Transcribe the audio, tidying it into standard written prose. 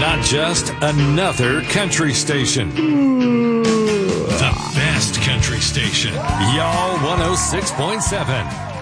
Not just another country station. The best country station. Y'all 106.7.